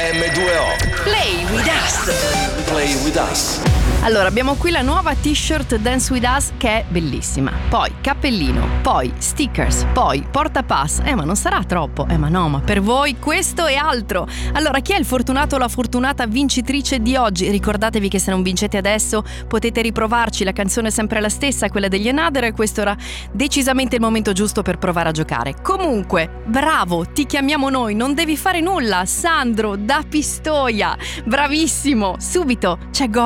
M2O. Play with us. Play with us. Allora, abbiamo qui la nuova t-shirt Dance with Us che è bellissima. Poi cappellino, poi stickers, poi portapass. Ma non sarà troppo? Ma no, ma per voi questo e altro. Allora, chi è il fortunato o la fortunata vincitrice di oggi? Ricordatevi che se non vincete adesso potete riprovarci, la canzone è sempre la stessa, quella degli Another, e questo era decisamente il momento giusto per provare a giocare. Comunque, bravo, ti chiamiamo noi, non devi fare nulla. Sandro da Pistoia, bravissimo. Subito c'è